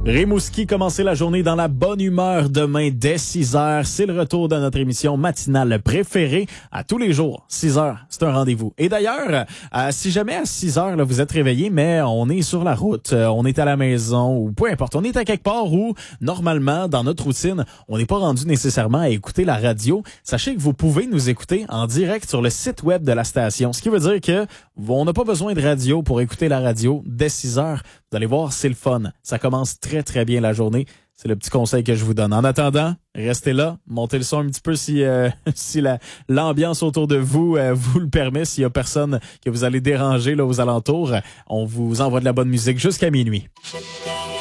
Rimouski, commencer la journée dans la bonne humeur demain dès 6h. C'est le retour de notre émission matinale préférée à tous les jours. 6h, c'est un rendez-vous. Et d'ailleurs, si jamais à 6h, là, vous êtes réveillé, mais on est sur la route, on est à la maison ou peu importe, on est à quelque part où, normalement, dans notre routine, on n'est pas rendu nécessairement à écouter la radio. Sachez que vous pouvez nous écouter en direct sur le site web de la station. Ce qui veut dire que on n'a pas besoin de radio pour écouter la radio dès 6h. Vous allez voir, c'est le fun. Ça commence très, très bien la journée. C'est le petit conseil que je vous donne. En attendant, restez là, montez le son un petit peu si l'ambiance autour de vous vous le permet. S'il y a personne que vous allez déranger là aux alentours, on vous envoie de la bonne musique jusqu'à minuit.